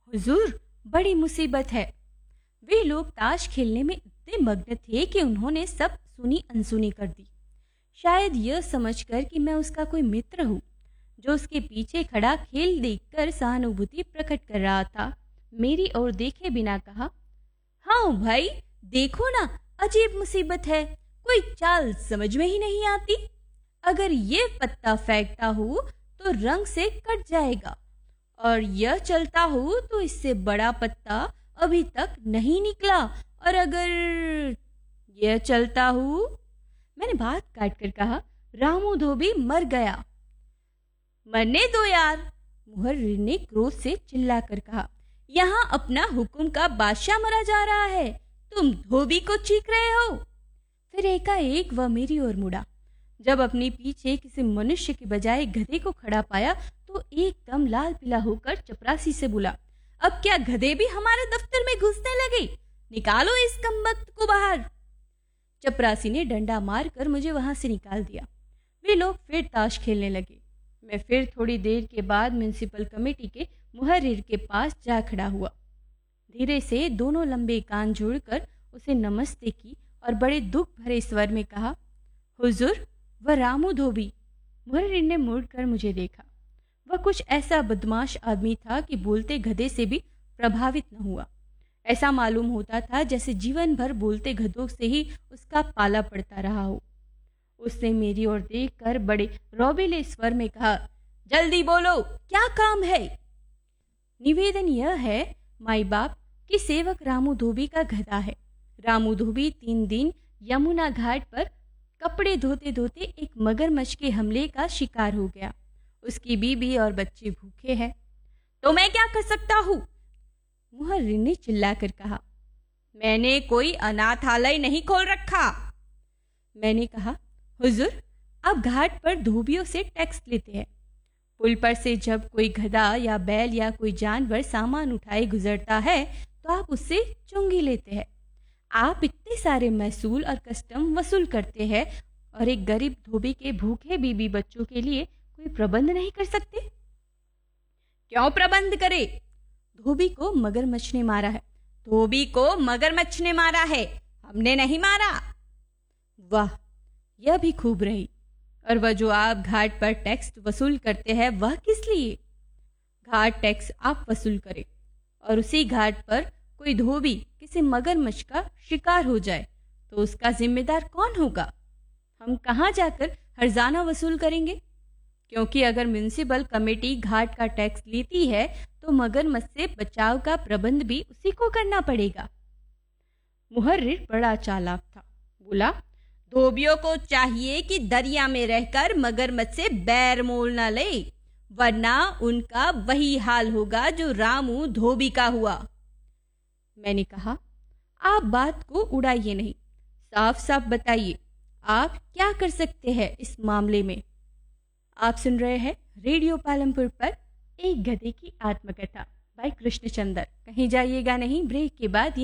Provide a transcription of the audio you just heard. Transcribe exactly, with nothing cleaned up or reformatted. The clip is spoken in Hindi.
हुजूर, बड़ी मुसीबत है। वे लोग ताश खेलने में इतने मग्न थे कि उन्होंने सब सुनी अनसुनी कर दी। शायद यह समझकर कि मैं उसका कोई मित्र हूँ, जो उसके पीछे खड़ा खेल देखकर सहानुभूति प्रकट कर रहा था, मेरी ओर देखे बिना कहा, हाँ भाई, देखो ना, अजीब मुसीबत है, कोई चाल समझ में ही नहीं आती। अगर ये पत्ता फेंकता हूँ तो रंग से कट जाएगा, और यह चलता हूँ तो इससे बड़ा पत्ता अभी तक नहीं निकला, और अगर यह चलता हूँ। मैंने बात काट कर कहा, रामू धोबी मर गया। मरने दो यार, मुहर्रिर ने क्रोध से चिल्लाकर कहा, यहाँ अपना हुक्म का बादशाह मरा जा रहा है, तुम धोबी को चीख रहे हो। फिर एकाएक वह मेरी ओर मुड़ा। जब अपने पीछे किसी मनुष्य के बजाय गधे को खड़ा पाया तो एकदम लाल पीला होकर चपरासी से बोला, अब क्या गधे भी हमारे दफ्तर में घुसने लगे? निकालो इस कमबख्त को बाहर। चपरासी ने डंडा मारकर मुझे वहां से निकाल दिया। वे लोग फिर ताश खेलने लगे। मैं फिर थोड़ी देर के बाद म्युनिसिपल कमेटी के मुहर्रिर के पास जा खड़ा हुआ। धीरे से दोनों लंबे कान जोड़कर उसे नमस्ते की और बड़े दुख भरे स्वर में कहा, हुजूर, वह रामू धोबी। मुहर्रिर ने मुड़कर मुझे देखा। वह कुछ ऐसा बदमाश आदमी था कि बोलते गधे से भी प्रभावित न हुआ। ऐसा मालूम होता था जैसे जीवन भर बोलते गधों से ही उसका पाला पड़ता रहा हो। उसने मेरी ओर देखकर बड़े रौबीले स्वर में कहा, जल्दी बोलो, क्या काम है? निवेदन यह है माई बाप कि सेवक रामू धोबी का गधा है। रामू धोबी तीन दिन यमुना घाट पर कपड़े धोते धोते एक मगरमच्छ के हमले का शिकार हो गया। उसकी बीबी और बच्चे भूखे हैं। तो मैं क्या कर सकता हूँ? मुहर्रिर ने चिल्लाकर कहा, मैंने कोई अनाथालय नहीं खोल रखा। मैंने कहा, हुजूर, आप घाट पर धोबियों से टैक्स लेते हैं। पुल पर से जब कोई गधा या बैल या कोई जानवर सामान उठाए गुजरता है तो आप उससे चुंगी लेते हैं। आप इतने सारे महसूल और कस्टम वसूल करते हैं और एक गरीब धोबी के भूखे बीबी बच्चों के लिए कोई प्रबंध नहीं कर सकते? क्यों प्रबंध करे? धोबी को मगरमच्छ ने मारा है। धोबी को मगरमच्छ ने मारा है, हमने नहीं मारा। वाह, यह भी खूब रही। और वह जो आप घाट पर टैक्स वसूल करते हैं, वह किस लिए? घाट टैक्स आप वसूल करें और उसी घाट पर कोई धोबी किसी मगरमच्छ का शिकार हो जाए तो उसका जिम्मेदार कौन होगा? हम कहाँ जाकर हर्जाना वसूल करेंगे? क्योंकि अगर म्युनिसिपल कमेटी घाट का टैक्स लेती है तो मगरमच्छ से बचाव का प्रबंध भी उसी को करना पड़ेगा। मुहर्रिर बड़ा चालाक था। बोला, धोबियों को चाहिए कि दरिया में रहकर मगरमच्छ से बैर मोल न ले, वरना उनका वही हाल होगा जो रामू धोबी का हुआ। मैंने कहा, आप बात को उड़ाइए नहीं, साफ साफ बताइए, आप क्या कर सकते हैं इस मामले में? आप सुन रहे हैं रेडियो पालमपुर पर एक गधे की आत्मकथा बाय कृष्णचंद्र। कहीं जाइएगा नहीं, ब्रेक के बाद